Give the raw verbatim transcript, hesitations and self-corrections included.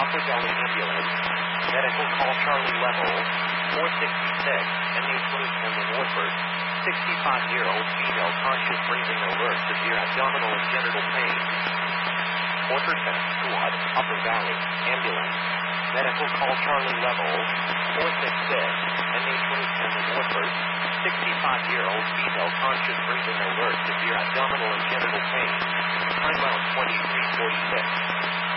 Upper Valley Ambulance. Medical call Charlie level four sixty-six, N H Newton in Woodford. sixty-five-year-old female conscious breathing alert, severe abdominal and genital pain. Porterton Squad, Upper Valley Ambulance. Medical call Charlie level four sixty-six, N H Newton in Woodford. sixty-five-year-old female conscious breathing alert, severe abdominal and genital pain. Time out twenty-three forty-six.